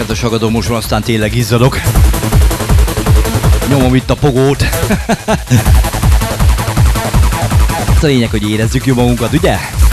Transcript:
Kedves hallgató, most aztán tényleg izzadok. Nyomom itt a pogót. Az a lényeg, hogy érezzük jó magunkat, ugye?